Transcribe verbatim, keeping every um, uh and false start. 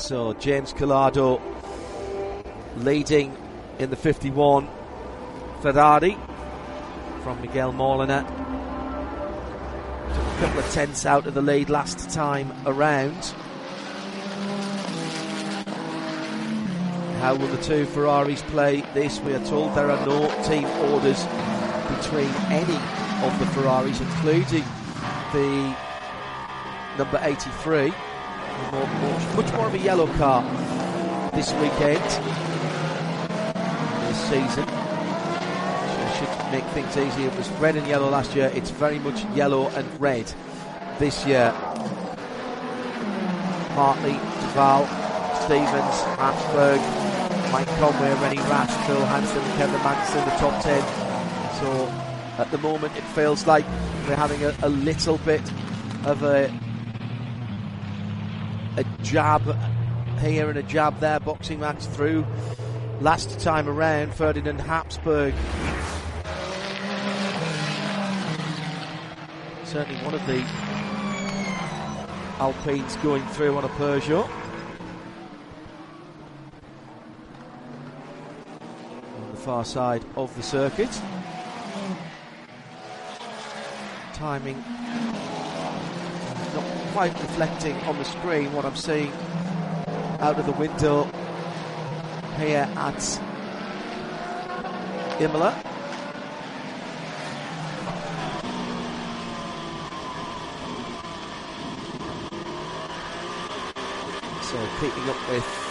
So James Collado leading in the fifty-one Ferrari from Miguel Molina. Took a couple of tenths out of the lead last time around. How will the two Ferraris play this? We are told there are no team orders between any of the Ferraris, including the number eighty-three. More, more, much more of a yellow car this weekend, this season. So it should make things easier. It was red and yellow last year. It's very much yellow and red this year. Hartley, Duval, Stevens, Hansberg, Mike Conway, Rennie Rash, Phil Hansen, and Kevin Magnussen, the top ten. So at the moment it feels like we're having a, a little bit of a a jab here and a jab there, boxing match through last time around. Ferdinand Habsburg, certainly one of the Alpines going through on a Peugeot. On the far side of the circuit. Timing not quite reflecting on the screen what I'm seeing out of the window here at Imola. So keeping up with